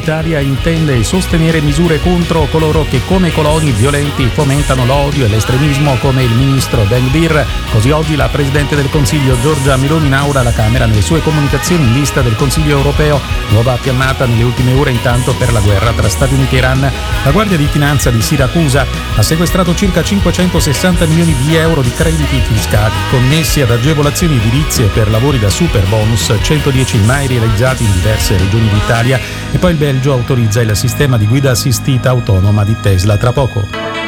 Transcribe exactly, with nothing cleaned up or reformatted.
d'Italia intende sostenere misure contro coloro che come coloni violenti fomentano l'odio e l'estremismo come il ministro Ben-Gvir. Così oggi la Presidente del Consiglio Giorgia Meloni inaugura la Camera nelle sue comunicazioni in vista del Consiglio europeo. Nuova fiammata nelle ultime ore intanto per la guerra tra Stati Uniti e Iran. La Guardia di Finanza di Siracusa ha sequestrato circa cinquecentosessanta milioni di euro di crediti fiscali connessi ad agevolazioni edilizie per lavori da super bonus, centodieci mai realizzati in diverse regioni d'Italia. E poi il Belgio autorizza il sistema di guida assistita autonoma di Tesla. Tra poco.